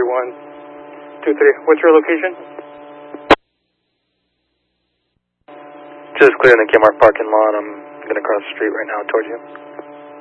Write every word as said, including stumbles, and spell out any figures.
one two three. What's your location? Just clearing the Kmart parking lot. I'm going to cross the street right now towards you.